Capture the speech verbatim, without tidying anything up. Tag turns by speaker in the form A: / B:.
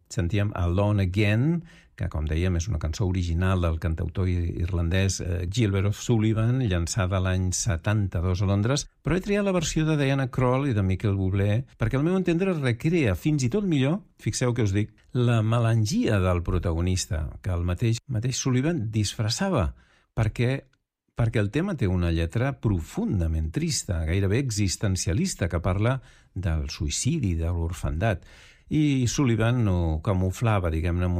A: sentíem Alone Again, que, com dèiem, és una cançó original del cantautor irlandès Gilbert O'Sullivan, llançada l'any setanta-dos a Londres, però he triat la versió de Diana Krall i de Michael Bublé perquè al meu entendre recrea fins i tot millor, fixeu que us dic, la melangia del protagonista, que el mateix, mateix Sullivan disfressava, perquè, perquè el tema té una lletra profundament trista, gairebé existencialista, que parla del suïcidi, de l'orfandat. I Sullivan ho camuflava, diguem-ne,